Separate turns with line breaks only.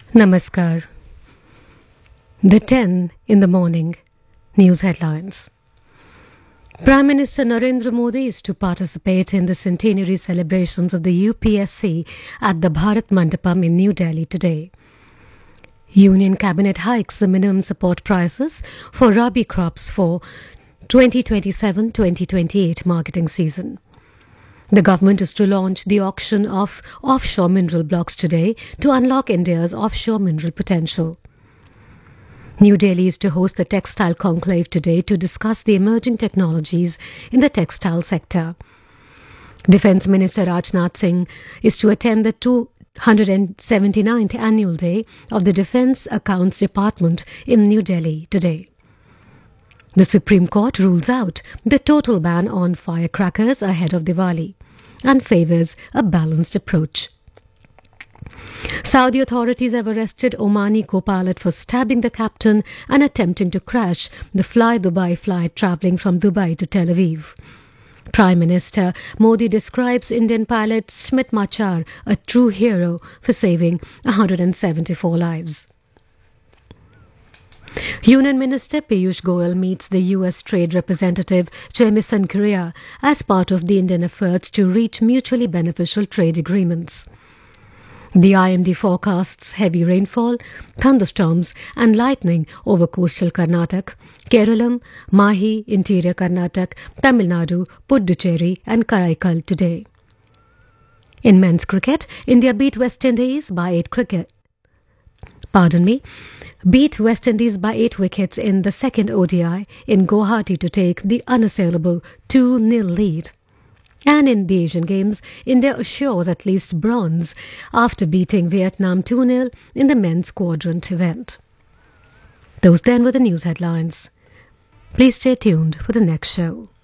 Namaskar. The 10 in the morning. News headlines. Prime Minister Narendra Modi is to participate in the centenary celebrations of the UPSC at the Bharat Mandapam in New Delhi today. Union Cabinet hikes the minimum support prices for Rabi crops for 2027-2028 marketing season. The government is to launch the auction of offshore mineral blocks today to unlock India's offshore mineral potential. New Delhi is to host the Textile Conclave today to discuss the emerging technologies in the textile sector. Defence Minister Rajnath Singh is to attend the 279th annual day of the Defence Accounts Department in New Delhi today. The Supreme Court rules out the total ban on firecrackers ahead of Diwali and favours a balanced approach. Saudi authorities have arrested Omani co-pilot for stabbing the captain and attempting to crash the Fly Dubai flight travelling from Dubai to Tel Aviv. Prime Minister Modi describes Indian pilot Smit Machar a true hero for saving 174 lives. Union Minister Piyush Goyal meets the US Trade Representative Jamieson Correa as part of the Indian efforts to reach mutually beneficial trade agreements. The IMD forecasts heavy rainfall, thunderstorms and lightning over coastal Karnataka, Keralam, Mahi, interior Karnataka, Tamil Nadu, Puducherry and Karaikal today. In men's cricket, India beat West Indies by 8 wickets in the second ODI in Guwahati to take the unassailable 2-0 lead. And in the Asian Games, India assures at least bronze after beating Vietnam 2-0 in the men's quadrant event. Those then were the news headlines. Please stay tuned for the next show.